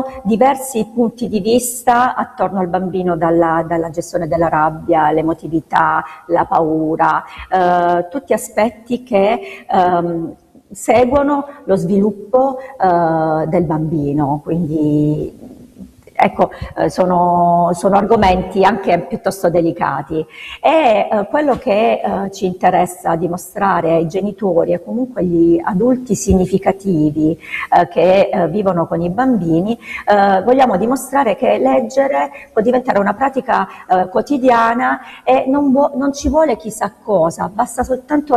hanno diversi punti di vista attorno al bambino, dalla gestione della rabbia, l'emotività, la paura, tutti aspetti che seguono lo sviluppo del bambino, quindi ecco, sono argomenti anche piuttosto delicati e quello che ci interessa dimostrare ai genitori e comunque agli adulti significativi che vivono con i bambini, vogliamo dimostrare che leggere può diventare una pratica quotidiana e non ci vuole chissà cosa, basta soltanto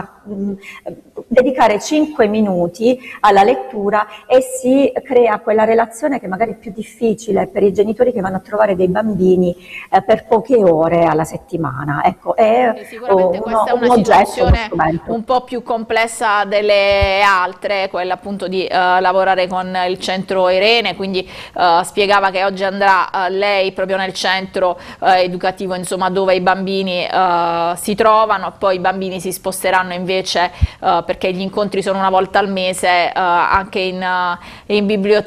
dedicare 5 minuti alla lettura e si crea quella relazione che magari è più difficile per i genitori che vanno a trovare dei bambini per poche ore alla settimana. Ecco, è Sicuramente questa è un una oggetto, uno situazione strumento. un po' più complessa delle altre, quella appunto di lavorare con il centro Irene, quindi spiegava che oggi andrà lei proprio nel centro educativo, insomma, dove i bambini si trovano, e poi i bambini si sposteranno invece, perché gli incontri sono una volta al mese, anche in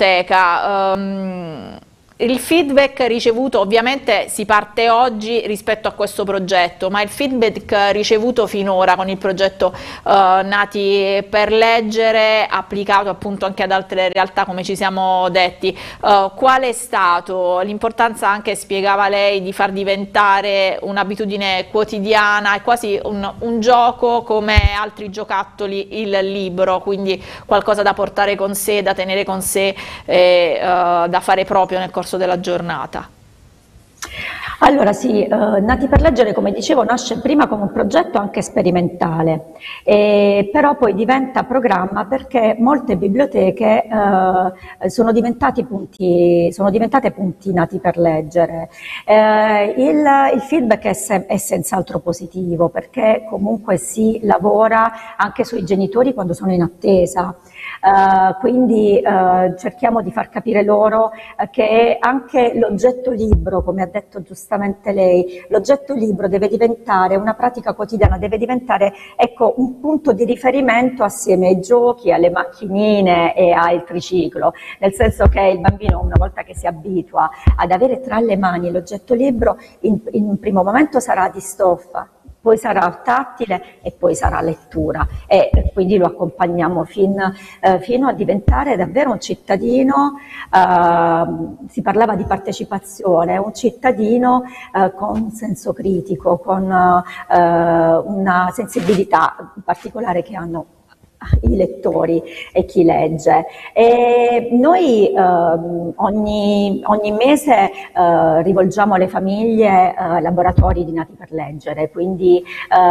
biblioteca. Il feedback ricevuto, ovviamente si parte oggi rispetto a questo progetto, ma il feedback ricevuto finora con il progetto Nati per Leggere, applicato appunto anche ad altre realtà come ci siamo detti, qual è stato? L'importanza, anche spiegava lei, di far diventare un'abitudine quotidiana, è quasi un gioco come altri giocattoli il libro, quindi qualcosa da portare con sé, da tenere con sé, da fare proprio nel corso della giornata. Allora sì, Nati per Leggere, come dicevo, nasce prima come un progetto anche sperimentale, però poi diventa programma perché molte biblioteche sono diventate punti Nati per Leggere. Il feedback è senz'altro positivo perché comunque si lavora anche sui genitori quando sono in attesa. Quindi cerchiamo di far capire loro che anche l'oggetto libro, come ha detto giustamente lei, l'oggetto libro deve diventare una pratica quotidiana, deve diventare, ecco, un punto di riferimento assieme ai giochi, alle macchinine e al triciclo, nel senso che il bambino, una volta che si abitua ad avere tra le mani l'oggetto libro, in un primo momento sarà di stoffa, poi sarà tattile e poi sarà lettura, e quindi lo accompagniamo fino a diventare davvero un cittadino, si parlava di partecipazione, un cittadino con senso critico, con una sensibilità particolare che hanno i lettori e chi legge. E noi ogni mese rivolgiamo alle famiglie laboratori di Nati per Leggere, quindi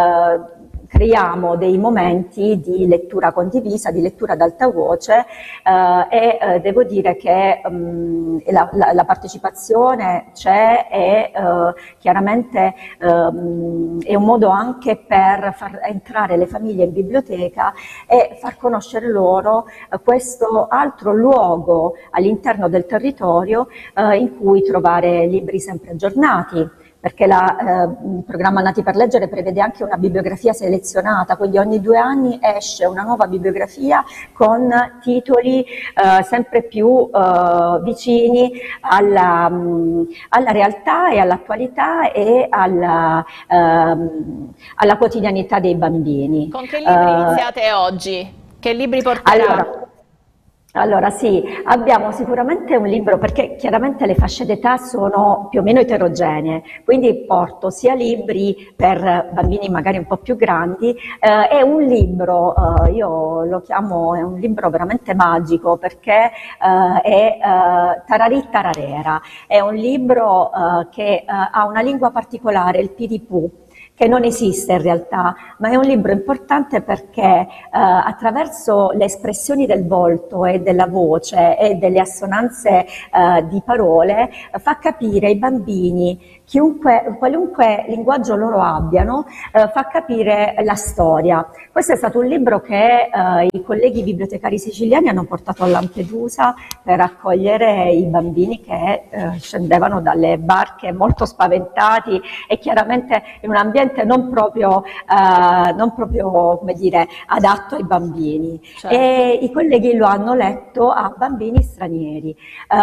creiamo dei momenti di lettura condivisa, di lettura ad alta voce e devo dire che la partecipazione c'è e chiaramente è un modo anche per far entrare le famiglie in biblioteca e far conoscere loro questo altro luogo all'interno del territorio in cui trovare libri sempre aggiornati, perché il programma Nati per Leggere prevede anche una bibliografia selezionata, quindi ogni 2 anni esce una nuova bibliografia con titoli sempre più vicini alla realtà e all'attualità e alla quotidianità dei bambini. Con che libri iniziate oggi? Che libri porterà? Allora sì, abbiamo sicuramente un libro perché chiaramente le fasce d'età sono più o meno eterogenee, quindi porto sia libri per bambini magari un po' più grandi e un libro, io lo chiamo, è un libro veramente magico perché è Tararì Tararera, è un libro che ha una lingua particolare, il Piripù, che non esiste in realtà, ma è un libro importante perché attraverso le espressioni del volto e della voce e delle assonanze di parole fa capire ai bambini, qualunque linguaggio loro abbiano, fa capire la storia. Questo è stato un libro che i colleghi bibliotecari siciliani hanno portato a Lampedusa per accogliere i bambini che scendevano dalle barche molto spaventati e chiaramente in un ambiente non proprio come dire, adatto ai bambini. Certo. E i colleghi lo hanno letto a bambini stranieri.